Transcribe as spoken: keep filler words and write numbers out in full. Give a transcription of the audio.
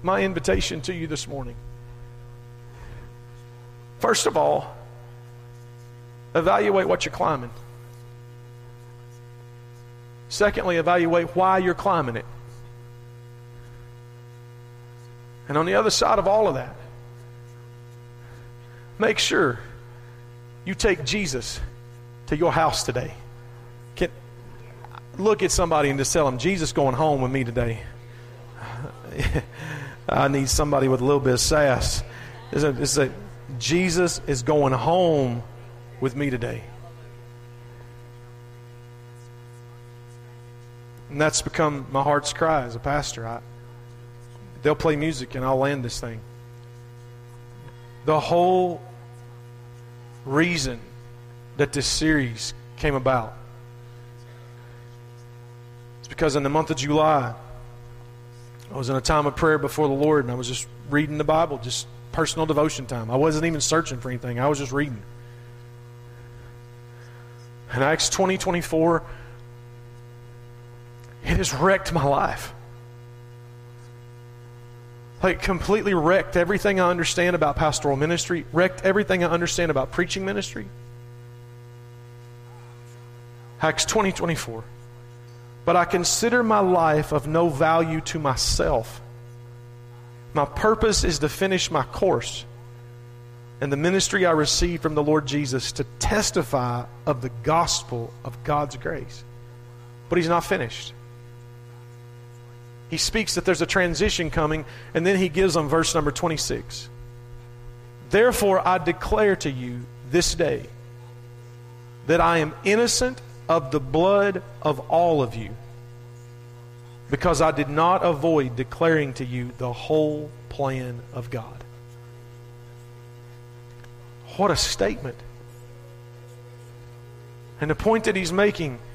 my invitation to you this morning. First of all, evaluate what you're climbing. Secondly, evaluate why you're climbing it. And on the other side of all of that, make sure you take Jesus to your house today. Can, look at somebody and just tell them, Jesus going home with me today. I need somebody with a little bit of sass. It's a, it's a, Jesus is going home with me today. And that's become my heart's cry as a pastor. I, they'll play music and I'll land this thing. The whole reason that this series came about is because in the month of July, I was in a time of prayer before the Lord, and I was just reading the Bible, just personal devotion time. I wasn't even searching for anything. I was just reading. And Acts twenty twenty-four, it has wrecked my life. Like, completely wrecked everything I understand about pastoral ministry, wrecked everything I understand about preaching ministry. Acts twenty twenty-four. But I consider my life of no value to myself. My purpose is to finish my course and the ministry I received from the Lord Jesus to testify of the gospel of God's grace. But he's not finished. He speaks that there's a transition coming, and then he gives them verse number twenty-six. Therefore I declare to you this day that I am innocent of the blood of all of you, because I did not avoid declaring to you the whole plan of God. What a statement. And the point that he's making